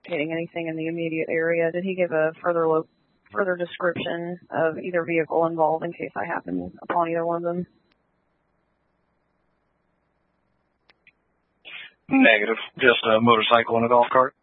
locating anything in the immediate area. Did he give a further description of either vehicle involved in case I happen upon either one of them? Negative. Just a motorcycle and a golf cart.